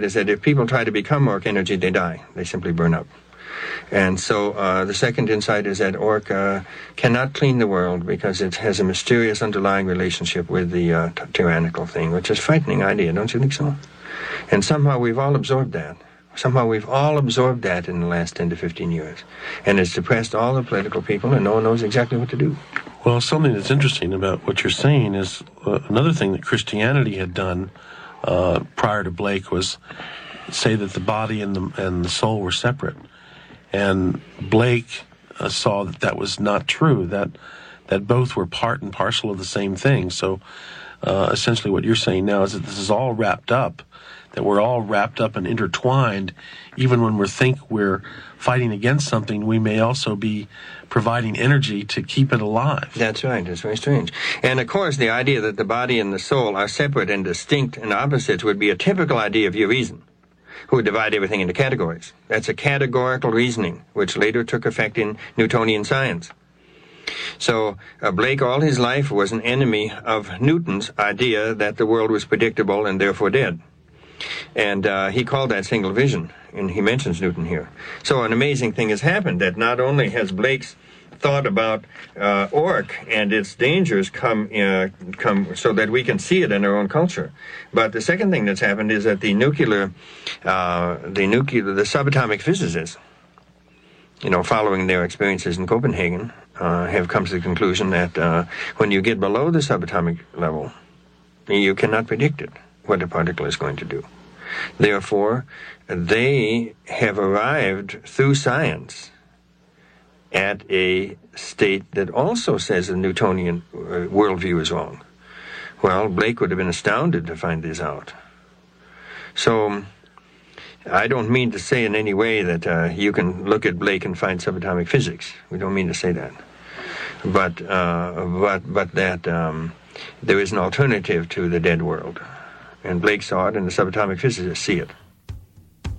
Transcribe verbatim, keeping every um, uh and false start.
is that if people try to become Orc energy, they die. They simply burn up. And so uh, the second insight is that Orc uh, cannot clean the world because it has a mysterious underlying relationship with the uh, t- tyrannical thing, which is a frightening idea, don't you think so? And somehow we've all absorbed that. Somehow we've all absorbed that in the last ten to fifteen years. And it's depressed all the political people, and no one knows exactly what to do. Well, something that's interesting about what you're saying is uh, another thing that Christianity had done uh, prior to Blake was say that the body and the, and the soul were separate. And Blake uh, saw that that was not true, that that both were part and parcel of the same thing. So uh, essentially what you're saying now is that this is all wrapped up, that we're all wrapped up and intertwined. Even when we think we're fighting against something, we may also be providing energy to keep it alive. That's right. It's very strange. And, of course, the idea that the body and the soul are separate and distinct and opposites would be a typical idea of your reason, who would divide everything into categories. That's a categorical reasoning, which later took effect in Newtonian science. So uh, Blake all his life was an enemy of Newton's idea that the world was predictable and therefore dead. And uh, he called that single vision, and he mentions Newton here. So an amazing thing has happened, that not only has Blake's thought about uh, Orc and its dangers come uh, come so that we can see it in our own culture, but the second thing that's happened is that the nuclear, uh, the nuclear, the subatomic physicists, you know, following their experiences in Copenhagen, uh, have come to the conclusion that uh, when you get below the subatomic level, you cannot predict it, what a particle is going to do. Therefore, they have arrived through science at a state that also says the Newtonian uh, worldview is wrong. Well, Blake would have been astounded to find this out. So, I don't mean to say in any way that uh, you can look at Blake and find subatomic physics. We don't mean to say that. But, uh, but, but that um, there is an alternative to the dead world. And Blake saw it, and the subatomic physicists see it.